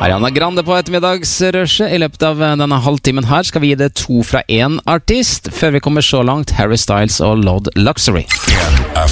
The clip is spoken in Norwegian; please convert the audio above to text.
Ariana Grande på ettermiddagsrushet. I løpet av denne halvtimen her skal vi gi det 2 fra 1 artist. Før vi kommer så langt, Harry Styles og Lord Luxury.